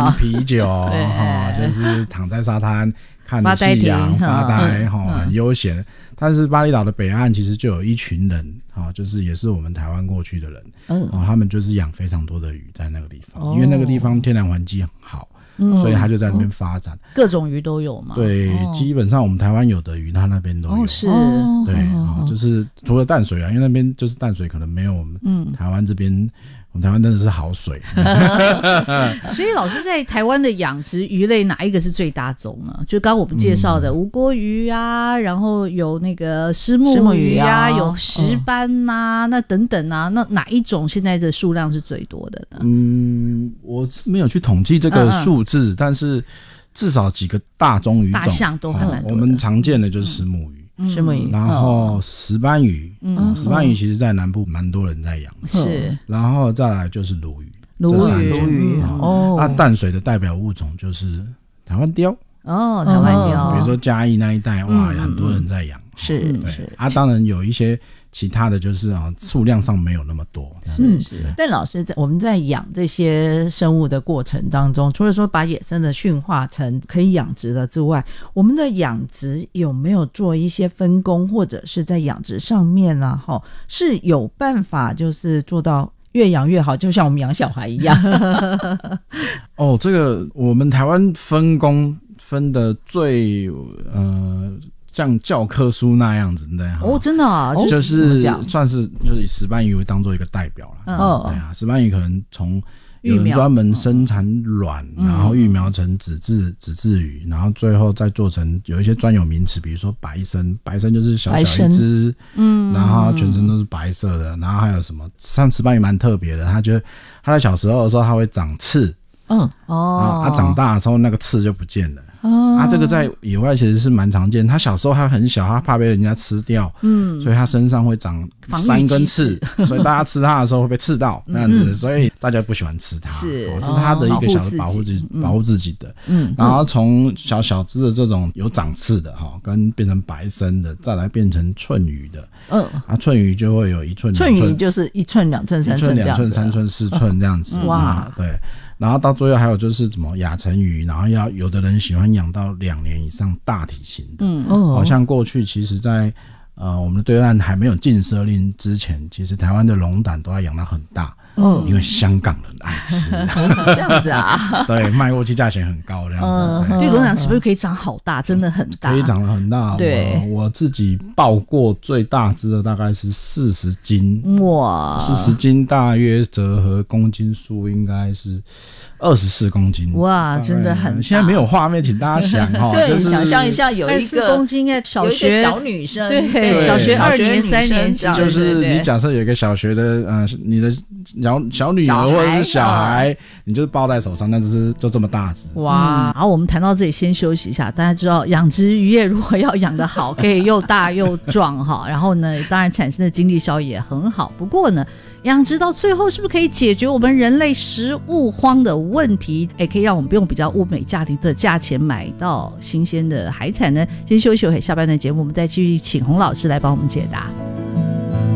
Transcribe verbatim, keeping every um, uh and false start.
啤酒哈，就是躺在沙滩看着夕阳发呆哈，很悠闲。但是巴厘岛的北岸其实就有一群人哈，就是也是我们台湾过去的人，嗯，他们就是养非常多的鱼在那个地方，因为那个地方天然环境很好。嗯、所以他就在那边发展、嗯、 各种鱼都有嘛。 对、哦、基本上我们台湾有的鱼他那边都有。 哦是对、哦、就是除了淡水啊，因为那边就是淡水可能没有我们台湾这边、嗯、我们台湾真的是好水所以老师在台湾的养殖鱼类哪一个是最大宗呢？就刚刚我们介绍的吴郭鱼啊、嗯、然后有那个虱目鱼啊，有石斑啊、嗯、那等等啊，那哪一种现在的数量是最多的呢？ 嗯，我没有去统计这个数字、嗯嗯、但是至少几个大宗鱼种大项都还蛮多的、 哦、我们常见的就是虱目鱼、 嗯、虱目鱼， 然后石斑鱼，嗯，石斑鱼其实在南部蛮多人在养的， 是， 然后再来就是鲈鱼， 鲈鱼，鲈鱼哦，那淡水的代表物种就是台湾鲷， 哦，台湾鲷， 比如说嘉义那一带，哇，很多人在养， 是， 对，啊，当然有一些其他的就是啊，数量上没有那么多。 是是。但老师在我们在养这些生物的过程当中，除了说把野生的驯化成可以养殖的之外，我们的养殖有没有做一些分工，或者是在养殖上面啊，齁，是有办法就是做到越养越好，就像我们养小孩一样。 哦，这个我们台湾分工分的最呃。像教科书那样子的哦，真的啊， 就是算是就是以石斑鱼当做一个代表了。嗯，对啊，石斑鱼可能从有人专门生产卵，然后育苗成子质子质鱼，然后最后再做成有一些专有名词，比如说白身，白身就是小小一只，嗯，然后它全身都是白色的，然后还有什么像石斑鱼蛮特别的，它就它在小时候的时候它会长刺，嗯哦，它长大的时候那个刺就不见了。哦，啊，这个在野外其实是蛮常见。他小时候还很小，他怕被人家吃掉，嗯，所以他身上会长三根刺，所以大家吃它的时候会被刺到，那样子，嗯、所以大家不喜欢吃它。是，哦、这是他的一个小的保护自己、保护自己的。嗯，然后从小小只的这种有长刺的哈，跟变成白身的，再来变成寸鱼的。嗯，啊，寸鱼就会有一寸、 寸鱼就是一寸、两寸、三寸这样子，一寸、两寸、 三寸、四寸这样子。哇，对。然后到最后还有就是什么亚成鱼，然后要有的人喜欢养到两年以上大体型的，嗯，哦，好像过去其实在呃我们的对岸还没有禁奢令之前，其实台湾的龙胆都要养到很大，嗯，因为香港人爱吃， 这样子啊， 对，卖过去价钱很高这样子， 所以龙胆是不是可以长好大，真的很大， 可以长得很大，对，我, 我自己抱过最大只的大概是四十斤，哇，四十斤大约折合公斤数应该是二十四公斤， 哇，真的很大。 现在没有画面，请大家想哈， 对， 就是想象一下有一个二十四公斤的小学有一个小女生， 对，对小学二年三年级， 就是你假设有一个小学的呃，你的小小女儿或者是小孩，你就是抱在手上，那只是就这么大只。 哇！好，我们谈到这里先休息一下。大家知道养殖渔业如果要养得好，可以又大又壮哈，然后呢，当然产生的经济效益也很好。不过呢，养殖到最后是不是可以解决我们人类食物荒的问题，也可以让我们不用比较物美价廉的价钱买到新鲜的海产呢？先休息一会，下半段节目我们再继续请洪老师来帮我们解答。